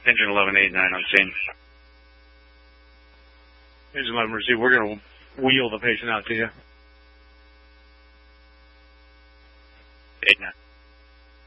Engine 1189 on scene. Engine 11 receive. We're going to wheel the patient out to you. 89.